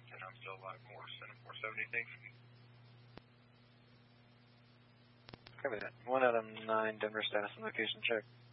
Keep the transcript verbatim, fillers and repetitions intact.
and I'm still alive. Morse, Center four seventy, thanks. Copy that. one out of nine, Denver status and location check.